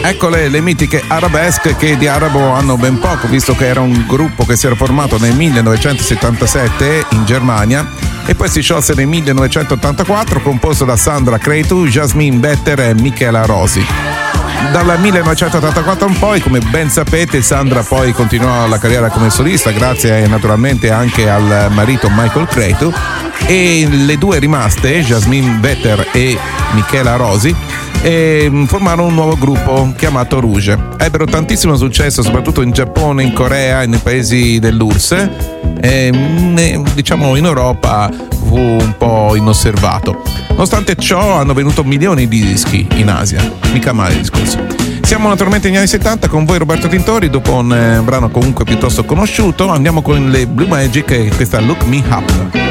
Eccole le mitiche Arabesque, che di arabo hanno ben poco, visto che era un gruppo che si era formato nel 1977 in Germania e poi si sciolse nel 1984, composto da Sandra Cretu, Jasmine Vetter e Michela Rosi. Dal 1984 in poi, come ben sapete, Sandra poi continuò la carriera come solista, grazie naturalmente anche al marito Michael Cretu, e le due rimaste, Jasmine Vetter e Michela Rosi, formarono un nuovo gruppo chiamato Rouge. Ebbero tantissimo successo soprattutto in Giappone, in Corea e nei paesi dell'URSS, diciamo in Europa fu un po' inosservato. Nonostante ciò hanno venduto milioni di dischi in Asia, mica male il discorso. Siamo naturalmente negli anni 70 con voi Roberto Tintori, dopo un brano comunque piuttosto conosciuto andiamo con le Blue Magic e questa Look Me Up.